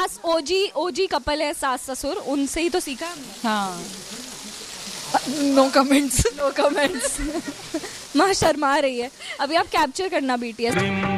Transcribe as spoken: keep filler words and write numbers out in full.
सास ओजी ओजी कपल है सास ससुर, उनसे ही तो सीखा हमने। हाँ, नो कमेंट्स। No comments. माँ शर्मा रही है। अभी आप कैप्चर करना बीटीएस।